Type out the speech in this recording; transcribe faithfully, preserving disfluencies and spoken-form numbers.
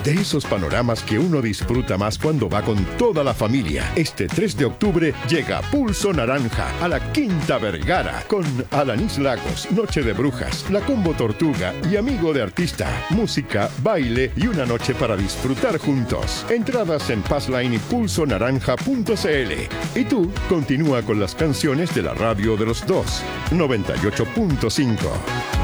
De esos panoramas que uno disfruta más cuando va con toda la familia. Este tres de octubre llega Pulso Naranja a la Quinta Vergara con Alanis Lagos, Noche de Brujas, La Combo Tortuga y Amigo de Artista. Música, baile y una noche para disfrutar juntos. Entradas en Passline y pulso naranja punto c l. Y tú, continúa con las canciones de la radio de los dos. noventa y ocho punto cinco.